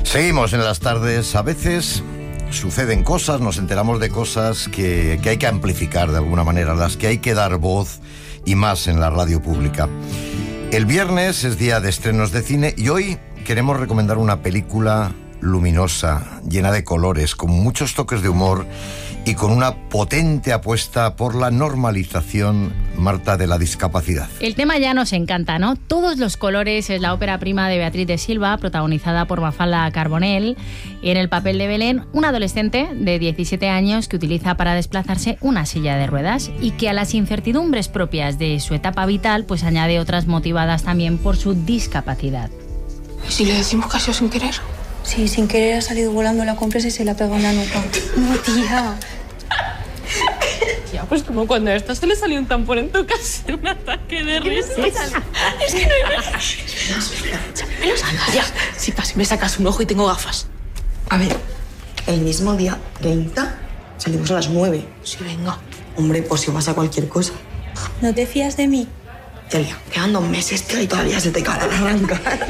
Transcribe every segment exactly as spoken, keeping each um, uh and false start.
Seguimos en las tardes. A veces suceden cosas, nos enteramos de cosas que, que hay que amplificar de alguna manera, las que hay que dar voz, y más en la radio pública. El viernes es día de estrenos de cine y hoy queremos recomendar una película luminosa, llena de colores, con muchos toques de humor y con una potente apuesta por la normalización, Marta, de la discapacidad. El tema ya nos encanta, ¿no? Todos los colores es la ópera prima de Beatriz de Silva, protagonizada por Mafalda Carbonell, y en el papel de Belén, una adolescente de diecisiete años que utiliza para desplazarse una silla de ruedas y que a las incertidumbres propias de su etapa vital pues añade otras motivadas también por su discapacidad. ¿Y si le decimos que ha sido sin querer? Sí, sin querer ha salido volando la compresa y se la ha pegado en la nuca. No, tía. Ya, pues como cuando a esta se le salió un tampón en tu casa, un ataque de risa. Es que no hay nada. Me lo sacas. Ya, si pasa, me sacas un ojo y tengo gafas. A ver, el mismo día, treinta, salimos a las nueve. Sí, venga. Hombre, pues si pasa cualquier cosa. ¿No te fías de mí? Celia, quedan dos meses, tío, y todavía se te cae la arrancar.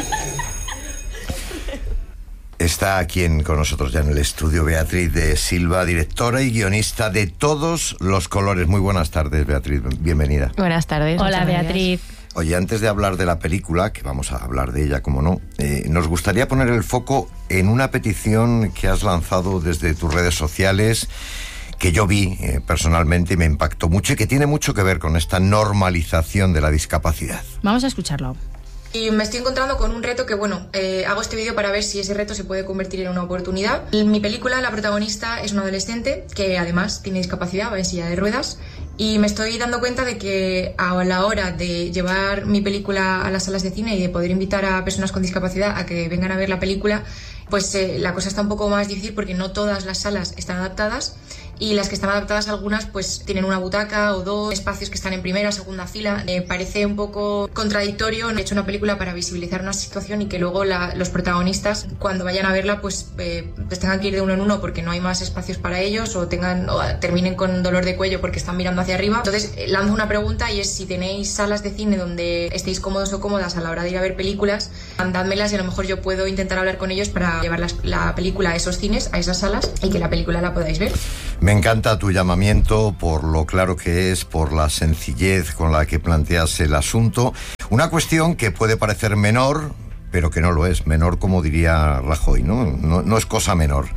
Está aquí en, con nosotros ya en el estudio Beatriz de Silva, directora y guionista de Todos los colores. Muy buenas tardes, Beatriz, bienvenida. Buenas tardes. Hola, Beatriz. Oye, antes de hablar de la película, que vamos a hablar de ella, como no, eh, nos gustaría poner el foco en una petición que has lanzado desde tus redes sociales, que yo vi eh, personalmente y me impactó mucho y que tiene mucho que ver con esta normalización de la discapacidad. Vamos a escucharlo. Y me estoy encontrando con un reto que, bueno, eh, hago este vídeo para ver si ese reto se puede convertir en una oportunidad. En mi película, la protagonista es una adolescente que además tiene discapacidad, va en silla de ruedas, y me estoy dando cuenta de que a la hora de llevar mi película a las salas de cine y de poder invitar a personas con discapacidad a que vengan a ver la película, pues eh, la cosa está un poco más difícil porque no todas las salas están adaptadas. Y las que están adaptadas, algunas pues tienen una butaca o dos espacios que están en primera o segunda fila. Me parece un poco contradictorio. He hecho una película para visibilizar una situación y que luego la, los protagonistas, cuando vayan a verla, pues, eh, pues tengan que ir de uno en uno porque no hay más espacios para ellos o tengan o terminen con dolor de cuello porque están mirando hacia arriba. Entonces lanzo una pregunta y es: si tenéis salas de cine donde estéis cómodos o cómodas a la hora de ir a ver películas, mandádmelas y a lo mejor yo puedo intentar hablar con ellos para llevar las, la película a esos cines, a esas salas, y que la película la podáis ver. Me encanta tu llamamiento por lo claro que es, por la sencillez con la que planteas el asunto. Una cuestión que puede parecer menor, pero que no lo es. Menor, como diría Rajoy, ¿no? No, no es cosa menor.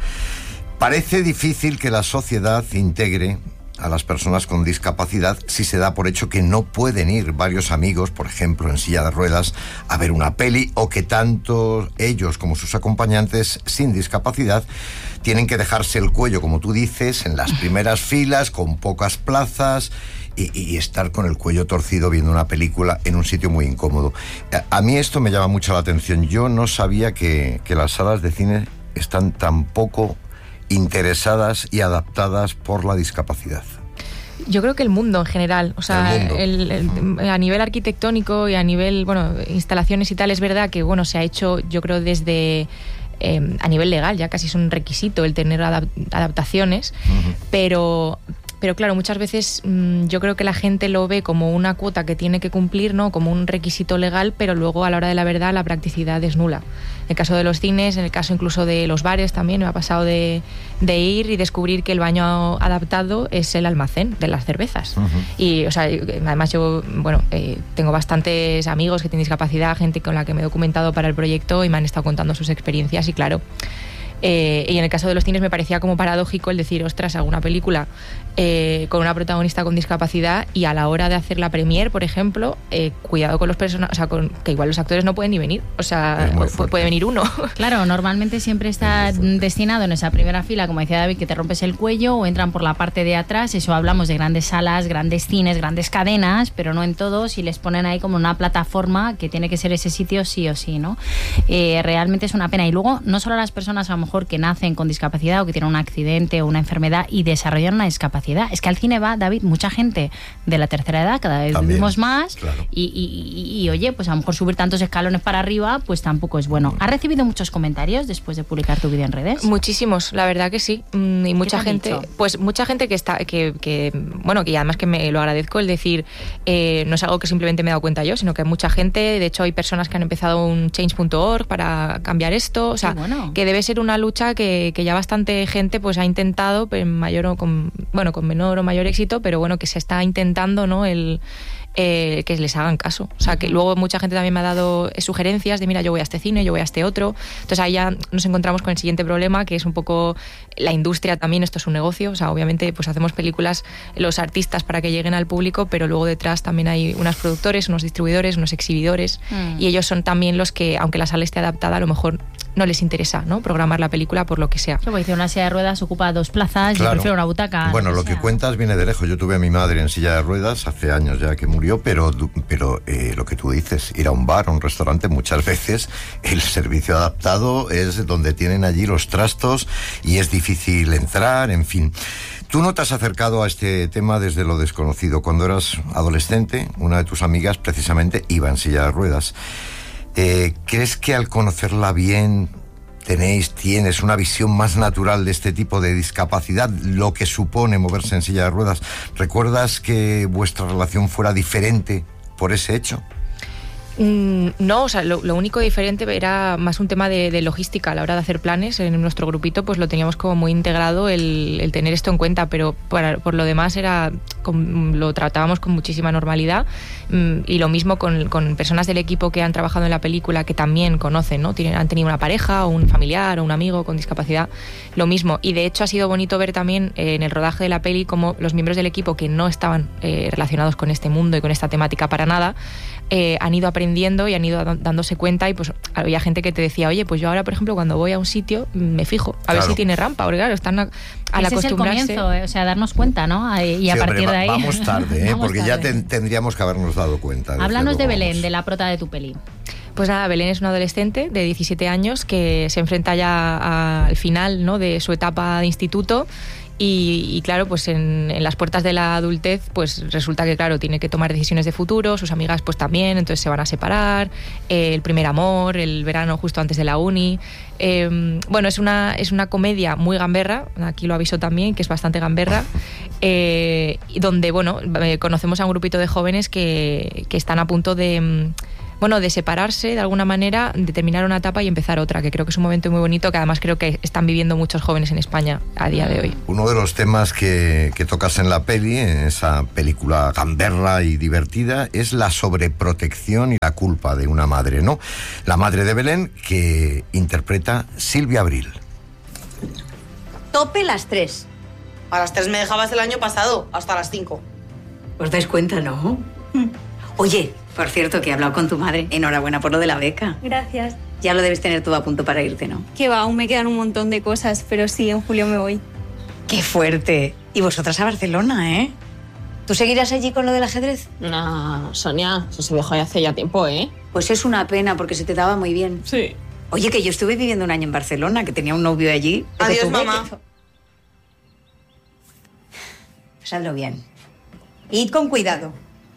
Parece difícil que la sociedad integre a las personas con discapacidad si se da por hecho que no pueden ir varios amigos, por ejemplo, en silla de ruedas, a ver una peli, o que tanto ellos como sus acompañantes sin discapacidad tienen que dejarse el cuello, como tú dices, en las primeras filas, con pocas plazas, y, y estar con el cuello torcido viendo una película en un sitio muy incómodo. A, a mí esto me llama mucho la atención. Yo no sabía que, que las salas de cine están tan poco interesadas y adaptadas por la discapacidad. Yo creo que el mundo en general, o sea, el el, el, a nivel arquitectónico y a nivel, bueno, instalaciones y tal, es verdad que, bueno, se ha hecho, yo creo, desde eh, a nivel legal, ya casi es un requisito el tener adap- adaptaciones, uh-huh. pero... Pero claro, muchas veces mmm, yo creo que la gente lo ve como una cuota que tiene que cumplir, ¿no? Como un requisito legal, pero luego a la hora de la verdad la practicidad es nula. En el caso de los cines, en el caso incluso de los bares también, me ha pasado de, de ir y descubrir que el baño adaptado es el almacén de las cervezas. Uh-huh. Y, o sea, además yo, bueno, eh, tengo bastantes amigos que tienen discapacidad, gente con la que me he documentado para el proyecto y me han estado contando sus experiencias y claro... Eh, y en el caso de los cines me parecía como paradójico el decir, ostras, hago una película eh, con una protagonista con discapacidad y a la hora de hacer la premier, por ejemplo, eh, cuidado con los personajes, o sea, con, que igual los actores no pueden ni venir, o sea, puede, puede venir uno. Claro, normalmente siempre está destinado en esa primera fila, como decía David, que te rompes el cuello o entran por la parte de atrás. Eso hablamos de grandes salas, grandes cines, grandes cadenas, pero no en todos, y les ponen ahí como una plataforma que tiene que ser ese sitio sí o sí, ¿no? Eh, realmente es una pena. Y luego, no solo a las personas a lo mejor mejor que nacen con discapacidad o que tienen un accidente o una enfermedad y desarrollan una discapacidad. Es que al cine va, David, mucha gente de la tercera edad, cada vez También, vivimos más, claro. y, y, y, y oye, pues a lo mejor subir tantos escalones para arriba, pues tampoco es bueno. ¿Has recibido muchos comentarios después de publicar tu vídeo en redes? Muchísimos, la verdad que sí. Y mucha gente, dicho? pues mucha gente que está, que, que bueno, que además que me lo agradezco, el decir, eh, no es algo que simplemente me he dado cuenta yo, sino que hay mucha gente, de hecho hay personas que han empezado un change punto org para cambiar esto, o sea, bueno. que debe ser una lucha que, que ya bastante gente pues ha intentado, pues, mayor o con, bueno, con menor o mayor éxito, pero bueno, que se está intentando, ¿no? El Eh, que les hagan caso. O sea, que luego mucha gente también me ha dado sugerencias de mira, yo voy a este cine, yo voy a este otro. Entonces ahí ya nos encontramos con el siguiente problema, que es un poco la industria también. Esto es un negocio. O sea, obviamente pues hacemos películas los artistas para que lleguen al público, pero luego detrás también hay unos productores, unos distribuidores, unos exhibidores, mm. y ellos son también los que, aunque la sala esté adaptada, a lo mejor no les interesa, ¿no? Programar la película por lo que sea. Yo voy a decir, una silla de ruedas ocupa dos plazas, claro. Yo prefiero una butaca. Bueno, lo lo que, que sea. cuentas viene de lejos. Yo tuve a mi madre en silla de ruedas hace años ya que murió, pero, pero eh, lo que tú dices, ir a un bar, a un restaurante, muchas veces el servicio adaptado es donde tienen allí los trastos y es difícil entrar, en fin. Tú no te has acercado a este tema desde lo desconocido. Cuando eras adolescente, una de tus amigas precisamente iba en silla de ruedas. Eh, ¿Crees que al conocerla bien tenéis, tienes una visión más natural de este tipo de discapacidad, lo que supone moverse en silla de ruedas? ¿Recuerdas que vuestra relación fuera diferente por ese hecho? No, o sea, lo, lo único diferente era más un tema de, de logística a la hora de hacer planes. En nuestro grupito pues lo teníamos como muy integrado el, el tener esto en cuenta, pero por, por lo demás era con, lo tratábamos con muchísima normalidad, y lo mismo con, con personas del equipo que han trabajado en la película que también conocen, ¿no? Tienen, han tenido una pareja o un familiar o un amigo con discapacidad, lo mismo. Y de hecho ha sido bonito ver también eh, en el rodaje de la peli como los miembros del equipo que no estaban eh, relacionados con este mundo y con esta temática para nada, eh, han ido aprendiendo y han ido dándose cuenta, y pues había gente que te decía, oye, pues yo ahora por ejemplo cuando voy a un sitio me fijo a claro. ver si tiene rampa, porque claro, están a, al Ese acostumbrarse. Es el comienzo, eh, o sea, darnos cuenta, ¿no? Y sí, a partir hombre, de ahí vamos tarde, ¿eh? vamos porque tarde. ya ten, tendríamos que habernos dado cuenta. Háblanos de Belén, vamos. de la prota de tu peli. Pues nada, Belén es una adolescente de diecisiete años que se enfrenta ya a, al final, ¿no? de su etapa de instituto. Y, y claro, pues en, en las puertas de la adultez, pues resulta que claro, tiene que tomar decisiones de futuro, sus amigas pues también, entonces se van a separar, eh, el primer amor, el verano justo antes de la uni. Eh, bueno, es una, es una comedia muy gamberra, aquí lo aviso también, que es bastante gamberra, eh, donde bueno, conocemos a un grupito de jóvenes que, que están a punto de... bueno, de separarse de alguna manera, de terminar una etapa y empezar otra, que creo que es un momento muy bonito, que además creo que están viviendo muchos jóvenes en España a día de hoy. Uno de los temas que, que tocas en la peli, en esa película gamberra y divertida, es la sobreprotección y la culpa de una madre, ¿no? La madre de Belén, que interpreta Silvia Abril. Tope las tres. A las tres me dejabas el año pasado, hasta las cinco. ¿Os dais cuenta, no? Oye, por cierto, que he hablado con tu madre. Enhorabuena por lo de la beca. Gracias. Ya lo debes tener todo a punto para irte, ¿no? Que va, aún me quedan un montón de cosas, pero sí, en julio me voy. ¡Qué fuerte! Y vosotras a Barcelona, ¿eh? ¿Tú seguirás allí con lo del ajedrez? No, Sonia, eso se dejó ya hace ya tiempo, ¿eh? Pues es una pena, porque se te daba muy bien. Sí. Oye, que yo estuve viviendo un año en Barcelona, que tenía un novio allí. Adiós, mamá. Que... Pasadlo bien. Id con cuidado.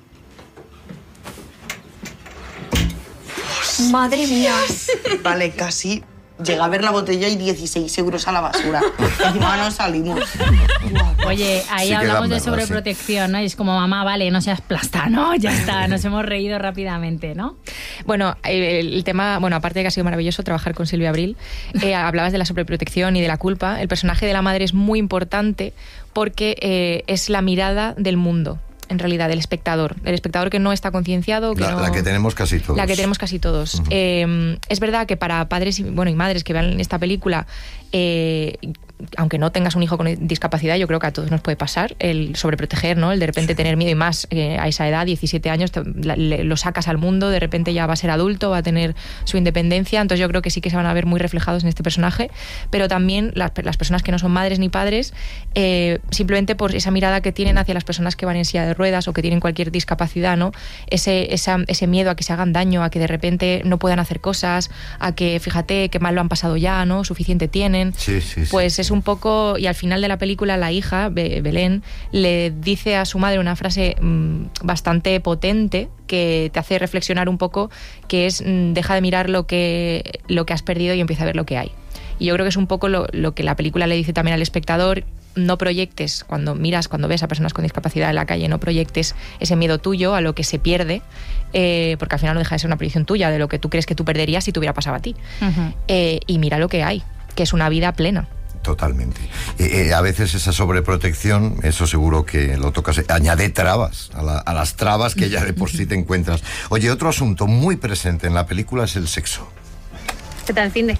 Madre mía. Vale, casi llega a ver la botella y dieciséis euros a la basura. Encima no salimos. Oye, ahí Sí, hablamos de verdad, sobreprotección, ¿no? Y es como, mamá, vale, no seas plasta, ¿no? Ya está, nos hemos reído rápidamente, ¿no? Bueno, el, el tema, bueno, aparte de que ha sido maravilloso trabajar con Silvia Abril, eh, hablabas de la sobreprotección y de la culpa. El personaje de la madre es muy importante porque eh, es la mirada del mundo, en realidad, del espectador. El espectador que no está concienciado. Que La, no, la que tenemos casi todos. La que tenemos casi todos. Uh-huh. Eh, es verdad que para padres y, bueno, y madres que vean esta película, eh, aunque no tengas un hijo con discapacidad, yo creo que a todos nos puede pasar el sobreproteger, ¿no? El de repente tener miedo, y más eh, a esa edad, diecisiete años, te, la, le, lo sacas al mundo, de repente ya va a ser adulto, va a tener su independencia, entonces yo creo que sí que se van a ver muy reflejados en este personaje, pero también las, las personas que no son madres ni padres, eh, simplemente por esa mirada que tienen hacia las personas que van en silla de ruedas o que tienen cualquier discapacidad, ¿no? Ese, esa, ese miedo a que se hagan daño, a que de repente no puedan hacer cosas, a que fíjate qué mal lo han pasado ya, ¿no? Suficiente tienen. Sí, sí, sí. Pues es un poco, y al final de la película la hija, Belén, le dice a su madre una frase mmm, bastante potente que te hace reflexionar un poco, que es mmm, deja de mirar lo que, lo que has perdido y empieza a ver lo que hay. Y yo creo que es un poco lo, lo que la película le dice también al espectador. No proyectes, cuando miras, cuando ves a personas con discapacidad en la calle, no proyectes ese miedo tuyo a lo que se pierde, eh, porque al final no deja de ser una proyección tuya de lo que tú crees que tú perderías si te hubiera pasado a ti. Uh-huh. eh, y mira lo que hay, que es una vida plena. Totalmente. Eh, eh, a veces esa sobreprotección, eso seguro que lo tocas, añade trabas a, la, a las trabas que ya de por sí te encuentras. Oye, otro asunto muy presente en la película es el sexo. ¿Qué tal el finde?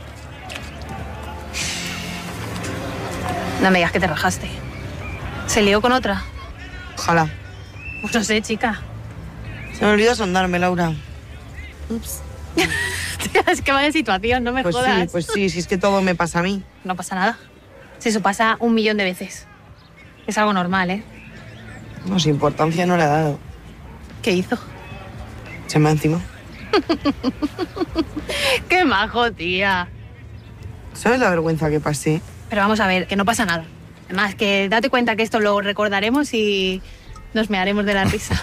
No me digas que te rajaste. ¿Se lió con otra? Ojalá. Pues no sé, chica. Se me olvidó sondarme, Laura. Ups. Es que vaya situación, no me pues jodas. Sí, pues sí, si es que todo me pasa a mí. No pasa nada. Si eso pasa un millón de veces. Es algo normal, ¿eh? No, si importancia no le ha dado. ¿Qué hizo? Se me ha encima. ¡Qué majo, tía! ¿Sabes la vergüenza que pasé? Pero vamos a ver, que no pasa nada. Además, que date cuenta que esto lo recordaremos y nos mearemos de la risa.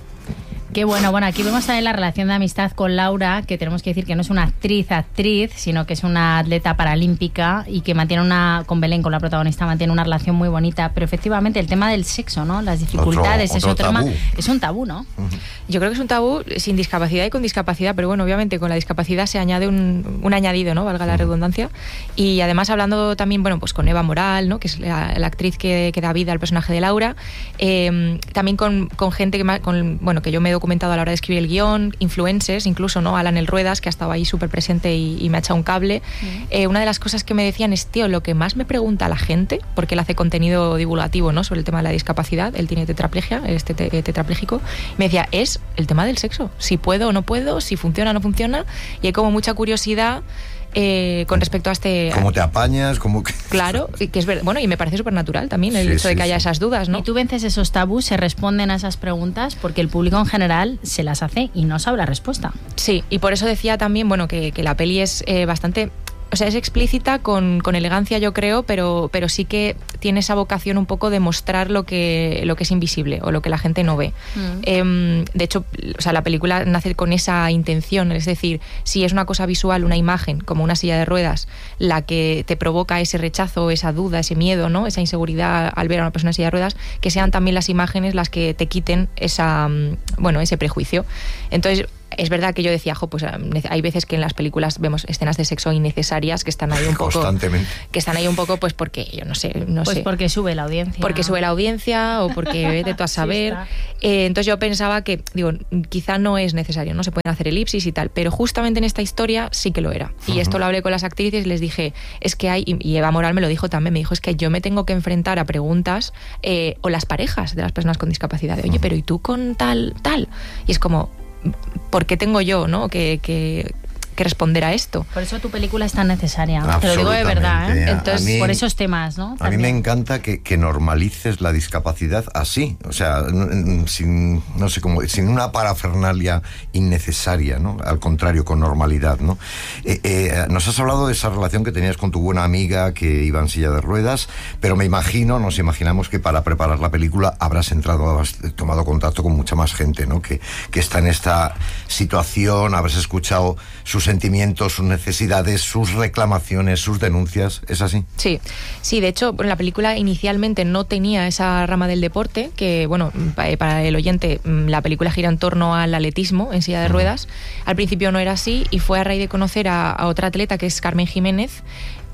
Qué bueno, bueno, aquí vemos también la relación de amistad con Laura, que tenemos que decir que no es una actriz actriz, sino que es una atleta paralímpica y que mantiene una, con Belén, con la protagonista, mantiene una relación muy bonita, pero efectivamente el tema del sexo, ¿no? Las dificultades, otro, otro es otro tema, es un tabú, ¿no? Yo creo que es un tabú sin discapacidad y con discapacidad, pero bueno, obviamente con la discapacidad se añade un, un añadido, ¿no? Valga la redundancia. Y además hablando también, bueno, pues con Eva Moral, ¿no? Que es la, la actriz que, que da vida al personaje de Laura, eh, también con, con gente que, con, bueno, que yo me he documentado a la hora de escribir el guión, influencers, incluso, ¿no? Alan El Ruedas, que ha estado ahí súper presente y, y me ha echado un cable. Mm. Eh, una de las cosas que me decían es, tío, lo que más me pregunta la gente, porque él hace contenido divulgativo, ¿no? Sobre el tema de la discapacidad, él tiene tetraplegia, es te, te, tetrapléjico, me decía, es el tema del sexo, si puedo o no puedo, si funciona o no funciona, y hay como mucha curiosidad Eh, con respecto a este... ¿Cómo te apañas? ¿Cómo que... Claro, que es verdad. Bueno, y me parece súper natural también el sí, hecho de que sí, haya sí. esas dudas, ¿no? Y tú vences esos tabús, se responden a esas preguntas, porque el público en general se las hace y no sabe la respuesta. Sí, y por eso decía también, bueno, que, que la peli es eh, bastante... O sea, es explícita con, con elegancia, yo creo, pero, pero sí que tiene esa vocación un poco de mostrar lo que, lo que es invisible o lo que la gente no ve. Mm. Eh, de hecho, o sea, la película nace con esa intención, es decir, si es una cosa visual, una imagen, como una silla de ruedas, la que te provoca ese rechazo, esa duda, ese miedo, ¿no? Esa inseguridad al ver a una persona en silla de ruedas, que sean también las imágenes las que te quiten esa, bueno, ese prejuicio. Entonces, es verdad que yo decía, jo, pues hay veces que en las películas vemos escenas de sexo innecesarias que están ahí un poco... Constantemente. Que están ahí un poco, pues porque, yo no sé... No pues sé, porque sube la audiencia. Porque sube la audiencia o porque vete tú a saber. eh, entonces yo pensaba que, digo, quizá no es necesario, no se pueden hacer elipsis y tal, pero justamente en esta historia sí que lo era. Y uh-huh. esto lo hablé con las actrices y les dije, es que hay... Y Eva Moral me lo dijo también, me dijo, es que yo me tengo que enfrentar a preguntas eh, o las parejas de las personas con discapacidad. De, oye, pero ¿y tú con tal, tal? Y es como... ¿Por qué tengo yo, no, que, que, que responder a esto? Por eso tu película es tan necesaria. Te lo digo de verdad, ¿eh? Entonces, mí, por esos temas, ¿no? A mí me encanta que, que normalices la discapacidad así, o sea, sin, no sé cómo, sin una parafernalia innecesaria, ¿no? Al contrario, con normalidad, ¿no? Eh, eh, nos has hablado de esa relación que tenías con tu buena amiga que iba en silla de ruedas, pero me imagino, nos imaginamos que para preparar la película habrás entrado, habrás tomado contacto con mucha más gente, ¿no? Que, que está en esta situación, habrás escuchado sus sentimientos, sus necesidades, sus reclamaciones, sus denuncias. ¿Es así? Sí, sí, de hecho, la película inicialmente no tenía esa rama del deporte, que, bueno, para el oyente, la película gira en torno al atletismo en silla de ruedas. Al principio no era así y fue a raíz de conocer a, a otra atleta que es Carmen Jiménez,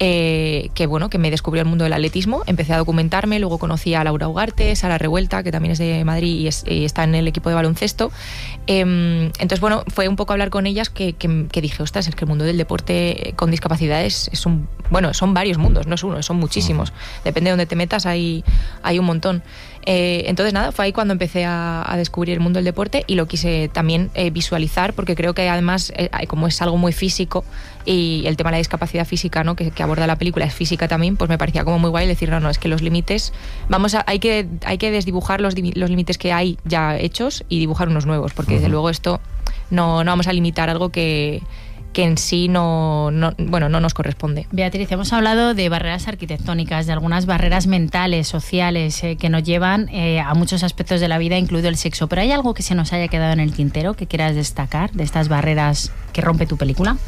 Eh, que bueno, que me descubrió el mundo del atletismo. Empecé a documentarme, luego conocí a Laura Ugarte, Sara Revuelta, que también es de Madrid y, es, y está en el equipo de baloncesto. Eh, entonces, bueno, fue un poco hablar con ellas que, que, que dije, ostras, es que el mundo del deporte con discapacidades es un, bueno, son varios mundos, no es uno, son muchísimos. Depende de dónde te metas, hay, hay un montón. Eh, entonces, nada, fue ahí cuando empecé a, a descubrir el mundo del deporte y lo quise también eh, visualizar, porque creo que además, eh, como es algo muy físico y el tema de la discapacidad física, ¿no?, que, que aborda la película es física también, pues me parecía como muy guay decir, no, no, es que los límites, vamos a, hay que, hay que desdibujar los, los límites que hay ya hechos y dibujar unos nuevos, porque uh-huh. desde luego esto no, no vamos a limitar algo que... que en sí no, no, bueno, no nos corresponde. Beatriz, hemos hablado de barreras arquitectónicas, de algunas barreras mentales, sociales, eh, que nos llevan eh, a muchos aspectos de la vida, incluido el sexo. ¿Pero hay algo que se nos haya quedado en el tintero que quieras destacar de estas barreras que rompe tu película?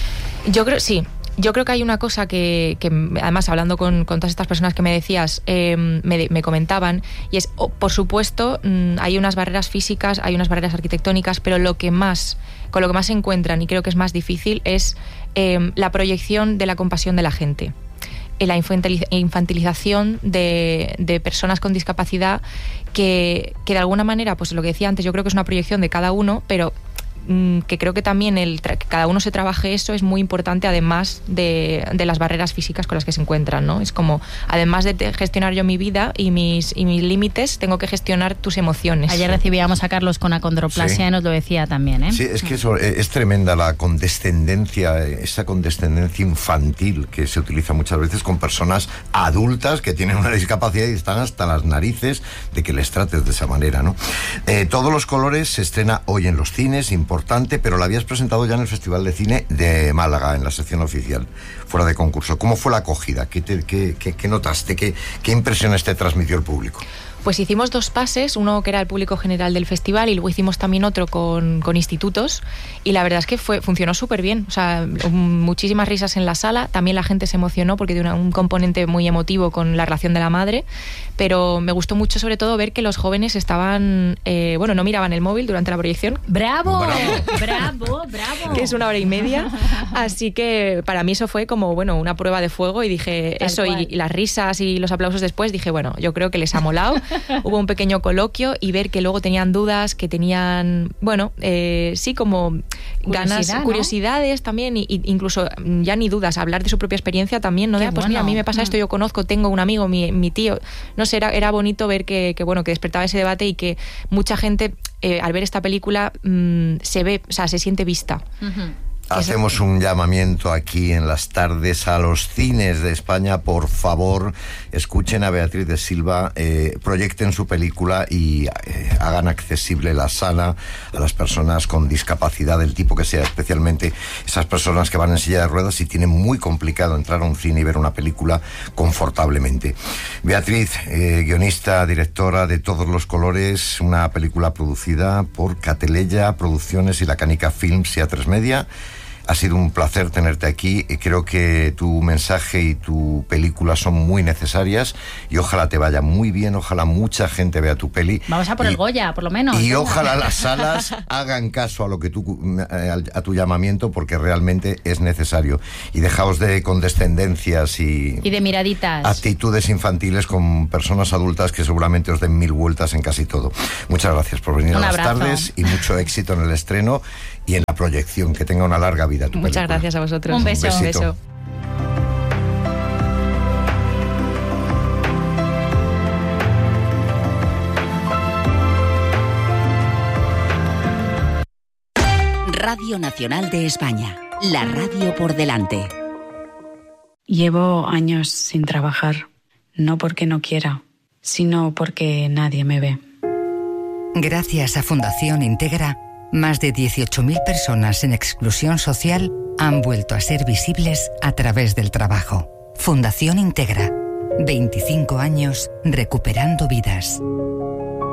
Yo creo, sí. Yo creo que hay una cosa que, que además, hablando con, con todas estas personas que me decías, eh, me, me comentaban, y es, oh, por supuesto, mmm, hay unas barreras físicas, hay unas barreras arquitectónicas, pero lo que más, con lo que más se encuentran, y creo que es más difícil, es eh, la proyección de la compasión de la gente. La infantilización de, de personas con discapacidad que, que de alguna manera, pues lo que decía antes, yo creo que es una proyección de cada uno, pero que creo que también el que cada uno se trabaje eso es muy importante, además de, de las barreras físicas con las que se encuentran, ¿no? Es como, además de gestionar yo mi vida y mis, y mis límites, tengo que gestionar tus emociones. Ayer recibíamos a Carlos con acondroplasia, sí, y nos lo decía también, ¿eh? Sí, es que eso, es tremenda la condescendencia, esa condescendencia infantil que se utiliza muchas veces con personas adultas que tienen una discapacidad y están hasta las narices de que les trates de esa manera, ¿no? Eh, Todos los colores se estrena hoy en los cines, importante, pero la habías presentado ya en el Festival de Cine de Málaga, en la sección oficial, fuera de concurso. ¿Cómo fue la acogida? ¿Qué, te, qué, qué, qué notaste? ¿Qué, qué impresiones te transmitió el público? Pues hicimos dos pases, uno que era el público general del festival y luego hicimos también otro con, con institutos, y la verdad es que fue, funcionó súper bien, o sea, muchísimas risas en la sala, también la gente se emocionó porque tiene un componente muy emotivo con la relación de la madre, pero me gustó mucho sobre todo ver que los jóvenes estaban, eh, bueno, no miraban el móvil durante la proyección. ¡Bravo! ¡Bravo! ¡Bravo! ¡Bravo! Que es una hora y media, así que para mí eso fue como, bueno, una prueba de fuego y dije, Tal eso y, y las risas y los aplausos después, dije, bueno, yo creo que les ha molado. Hubo un pequeño coloquio y ver que luego tenían dudas, que tenían, bueno, eh, sí, como ganas, Curiosidad, ¿no? curiosidades también, y, y incluso ya ni dudas, hablar de su propia experiencia también, ¿no? De, pues bueno. mira, a mí me pasa esto, yo conozco, tengo un amigo, mi, mi tío, no sé, era, era bonito ver que, que, bueno, que despertaba ese debate y que mucha gente, eh, al ver esta película, mmm, se ve, o sea, se siente vista. Uh-huh. Hacemos un llamamiento aquí en las tardes a los cines de España. Por favor, escuchen a Beatriz de Silva, eh, proyecten su película y eh, hagan accesible la sala a las personas con discapacidad del tipo que sea, especialmente esas personas que van en silla de ruedas y tienen muy complicado entrar a un cine y ver una película confortablemente. Beatriz, eh, guionista, directora de Todos los colores, una película producida por Cateleya Producciones y La Canica Films y A tres Media. Ha sido un placer tenerte aquí. Creo que tu mensaje y tu película son muy necesarias y ojalá te vaya muy bien, ojalá mucha gente vea tu peli. Vamos a por y, el Goya, por lo menos. Y ojalá las salas hagan caso a lo que tú, a tu llamamiento, porque realmente es necesario. Y dejaos de condescendencias y, y de miraditas. Actitudes infantiles con personas adultas que seguramente os den mil vueltas en casi todo. Muchas gracias por venir un a las abrazo. tardes y mucho éxito en el estreno y en la proyección. Que tenga una larga vida tu Muchas película. gracias a vosotros. Un beso. Un Un beso. Radio Nacional de España, la radio por delante. Llevo años sin trabajar, no porque no quiera, sino porque nadie me ve. Gracias a Fundación Integra, más de dieciocho mil personas en exclusión social han vuelto a ser visibles a través del trabajo. Fundación Integra, veinticinco años recuperando vidas.